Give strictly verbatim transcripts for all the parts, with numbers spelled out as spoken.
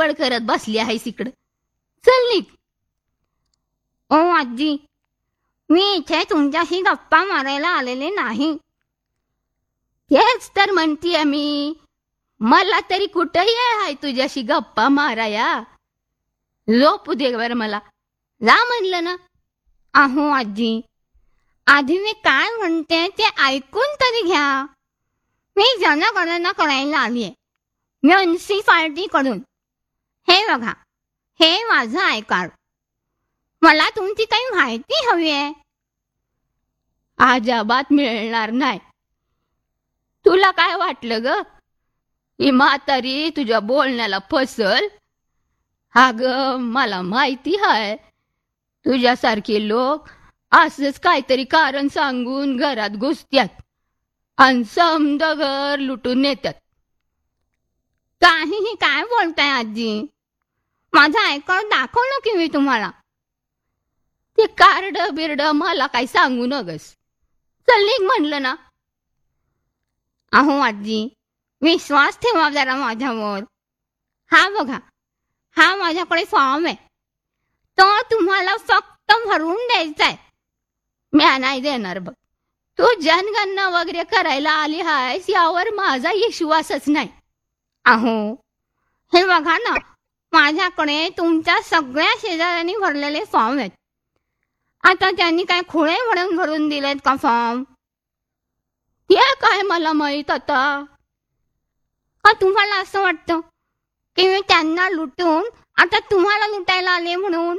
बडबड करत बसली आहेस इकडं. चल निघ. ओ आजी, मी इथे तुमच्याशी गप्पा मारायला आलेले नाही. तेच तर म्हणतीये मी. मला तरी कुठंही आहे तुझ्याशी गप्पा माराया. झोपू दे बर मला. जा म्हणलं ना. अहो आजी, आधी मी काय म्हणते ते ऐकून तरी घ्या. मी जनगणना करायला आलीये म्युन्सिपाल्टीकडून. हे बघा, हे माझं आय कार्ड. मला तुमची काही माहिती हवी आहे. अजिबात मिळणार नाही. तुला काय वाटलं ग? ही म्हातारी तुझ्या बोलण्याला फसल? अगं, मला माहिती आहे तुझ्यासारखे लोक असंच काहीतरी कारण सांगून घरात घुसत्यात आणि समद घर लुटून नेतात. काहीही काय बोलताय आजी? माझं आय कार्ड दाखवलं की मी तुम्हाला. ते कार्ड बिर्ड मला काही सांगू नगस. चल निघ म्हणलं ना. अहो आजी, विश्वास ठेवा जरा माझ्यावर. हा बघा, हा माझ्याकडे फॉर्म आहे. तो तुम्हाला फक्त भरून द्यायचा आहे. मी नाही देणार बघ. तू जनगणना वगैरे करायला आली आहेस यावर माझा विश्वासच नाही. अहो, हे बघा ना, माझ्याकडे तुमच्या सगळ्या शेजाऱ्यांनी भरलेले फॉर्म आहेत. आता त्यांनी काय खोळे म्हणून भरून दिलेत का फॉर्म? ते काय मला माहित आता. का तुम्हाला असं वाटतं की मी त्यांना लुटून आता तुम्हाला लुटायला आले म्हणून?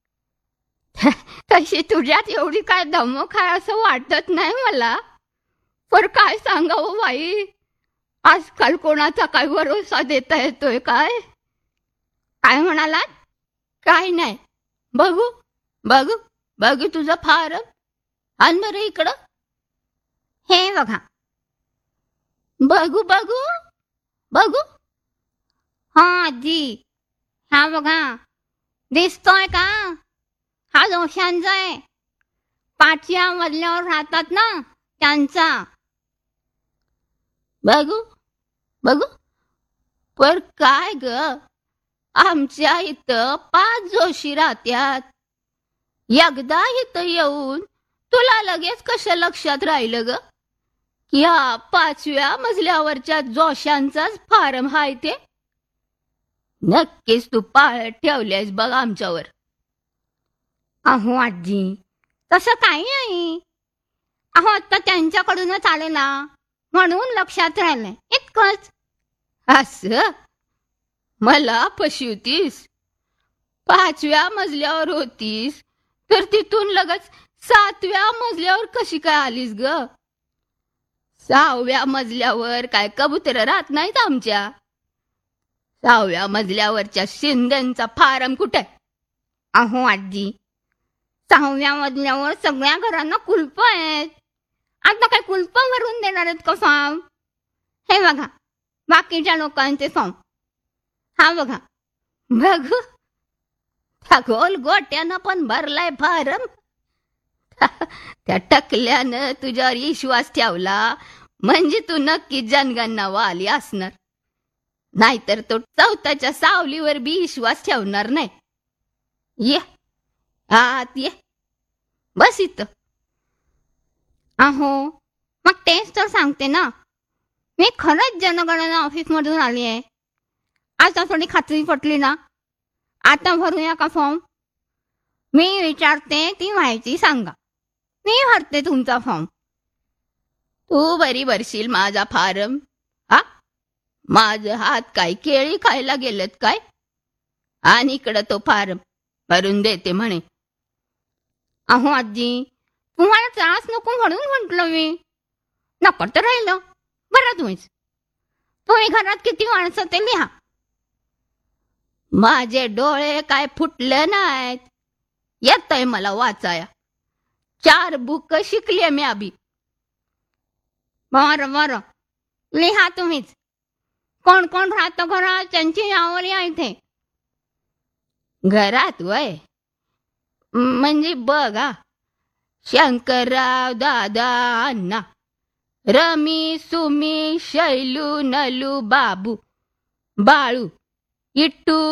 तशी तुझ्यात एवढी काय धमक आहे असं वाटत नाही मला. पर काय सांगावं बाई, आजकाल कोणाचा काय भरोसा देता येतोय काय? काय म्हणालात? काय नाही. बघू बघू बघू तुझं फारम. आण बरं इकडं. हे बघा. बघू बघू बघू. हा आजी, हा बघा. दिसतोय का? हा जोशांचा आहे. पाचव्या मजल्यावर राहतात ना त्यांचा. बघू बघू. पर काय ग, आमच्या इथं पाच जोशी राहत्यात. एकदा इथं येऊन तुला लगेच कसं लक्षात राहिलं ग की हा पाचव्या मजल्यावरच्या जोशांचाच फार्म हाय ते? नक्कीच तू पाळत ठेवल्यास बघ आमच्यावर. अहो आजी, तसं काही नाही. अहो, आता त्यांच्याकडूनच आलेला म्हणून लक्षात राहिलंय इतकंच. असं मला फसवतीस? पाचव्या मजल्यावर होतीस तर तिथून लगेच सातव्या मजल्यावर कशी काय आलीस ग? सहाव्या मजल्यावर काय कबूतर राहत नाहीत आमच्या? सहाव्या मजल्यावरच्या शिंद्यांचा फार्म कुठे? अहो आजी, सहाव्या मजल्यावर सगळ्या घरांना कुलप आहेत. आता काय कुलप भरून देणार आहेत का फॉर्म? हे बघा, बाकीच्या लोकांचे फॉर्म. हा बघा. बघू. त्या गोल गोट्यानं पण भरलाय फार्म. त्या टकल्यानं तुझ्यावर विश्वास ठेवला म्हणजे तू नक्की जनगणना वाली असणार. नाहीतर तो चौथाच्या सावलीवर बी विश्वास ठेवणार नाही. ये आत ये. बस इथं. अहो, मग तेच तर सांगते ना, मी खरंच जनगणना ऑफिस मधून आली आहे. आता थोडी खात्री पटली ना. आता भरूया का फॉर्म? मी विचारते ती माहिती सांगा. मी भरते तुमचा फॉर्म. तू बरी भरशील माझा फार्म? हा, माझं हात काय केळी खायला गेलेत काय? आणि इकडं तो फार्म भरून देते म्हणे. अहो आजी, तुम्हाला त्रास नको म्हणून म्हटलं मी. नको तर राहिलं. बरं, तुम्हीच तुम्ही घरात किती माणसं ते लिहा. माझे डोळे काय फुटले नाहीत. येतंय मला वाचाया. चार बुक शिकले मी अभी. बरं बरं, लिहा तुम्हीच. कोण कोण राहतं घरात त्यांची नावं लिहा इथे. घरात वय म्हणजे बघ हा. शंकरराव, दादा, अण्णा, रमी, सुमी, शैलू, नलू, बाबू, बाळू, इट्टू,